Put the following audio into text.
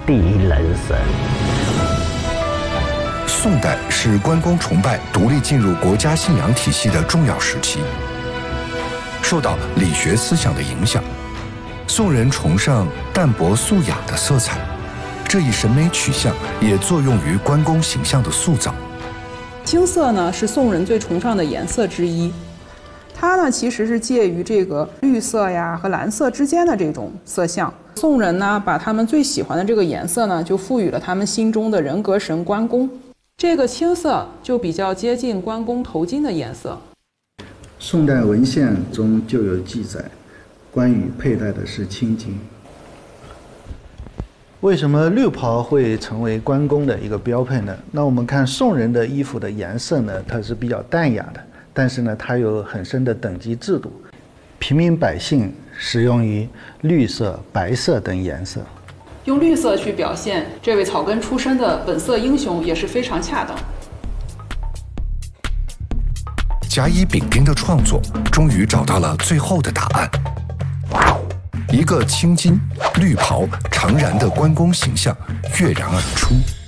第一人生。 宋代是关公崇拜独立进入国家信仰体系的重要时期，受到理学思想的影响，宋人崇尚淡泊素雅的色彩，这一审美取向也作用于关公形象的塑造。 青色呢是宋人最崇尚的颜色之一，它呢其实是介于这个绿色呀和蓝色之间的这种色相。宋人呢把他们最喜欢的这个颜色呢就赋予了他们心中的人格神关公。这个青色就比较接近关公头巾的颜色。 宋代文献中就有记载，关羽佩戴的是青巾。 为什么绿袍会成为关公的一个标配呢？那我们看宋人的衣服的颜色呢，它是比较淡雅的，但是呢，它有很深的等级制度。平民百姓使用于绿色、白色等颜色。 用绿色去表现这位草根出身的本色英雄也是非常恰当。 甲乙丙丁的创作终于找到了最后的答案，一个青巾、绿袍、长髯的关公形象跃然而出。